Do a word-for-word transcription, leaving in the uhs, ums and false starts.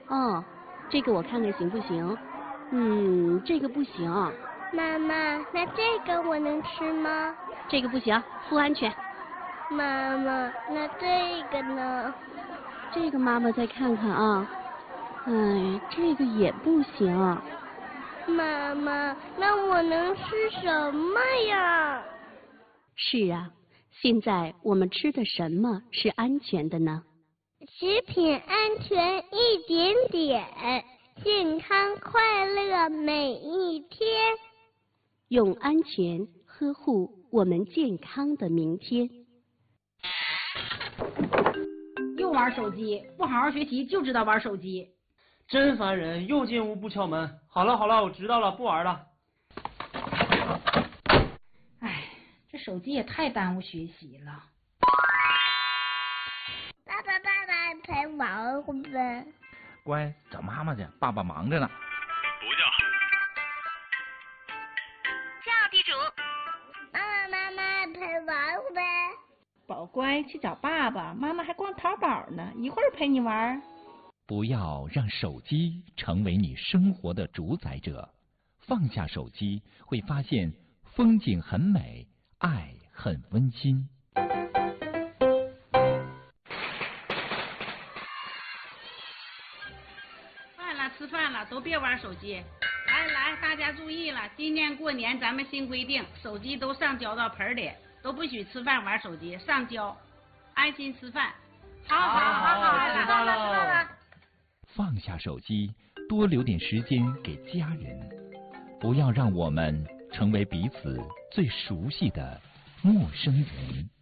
哦，这个我看看行不行？嗯，这个不行。 妈妈，那这个我能吃吗？ 这个不行，不安全。 妈妈，那这个呢？ 这个妈妈再看看啊。哎，这个也不行。 妈妈，那我能吃什么呀？ 是啊，现在我们吃的什么是安全的呢？ 食品安全一点点，健康快乐每一天。 用安全呵护我们健康的明天。 又玩手机，不好好学习就知道玩手机， 真烦人！又进屋不敲门。好了好了，我知道了，不玩了。 哎，这手机也太耽误学习了。 爸爸爸爸陪玩会呗。 乖，找妈妈去，爸爸忙着呢。 不叫。 叫地主。妈妈妈妈陪玩会呗。 宝乖，去找爸爸，妈妈还逛淘宝呢，一会儿陪你玩。 不要让手机成为你生活的主宰者，放下手机，会发现风景很美，爱很温馨。 饭了，吃饭了，都别玩手机。来来，大家注意了，今年过年咱们新规定，手机都上交到盆里，都不许吃饭玩手机，上交，安心吃饭。 好好好好，吃饭了。 放下手机，多留点时间给家人，不要让我们成为彼此最熟悉的陌生人。